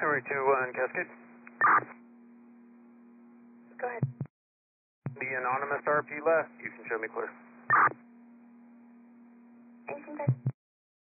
221 Cascade. Go ahead. The anonymous RP left. You can show me clear. Anything,